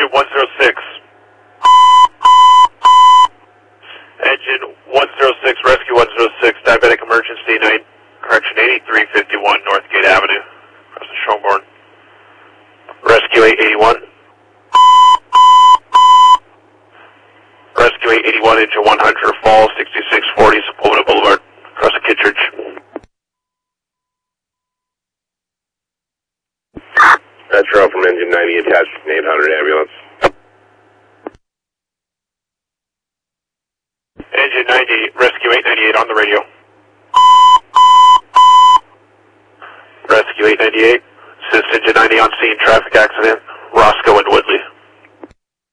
106. Engine 106, rescue 106, diabetic emergency, 8351 Northgate Avenue, across the Schomborn. Rescue 881. Rescue 881, engine 100, fall 6640, Sepulveda Boulevard, across the Kittredge. Metro from engine 90 attached to 800 ambulance. Engine 90, rescue 898 on the radio. Rescue 898, assist engine 90 on scene, traffic accident, Roscoe and Wood.